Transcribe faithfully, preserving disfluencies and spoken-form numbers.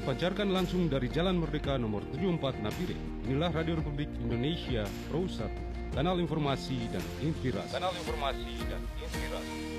dipancarkan langsung dari Jalan Merdeka nomor tujuh puluh empat Napire. Inilah Radio Republik Indonesia Pro satu, kanal informasi dan inspirasi. Kanal informasi dan inspirasi.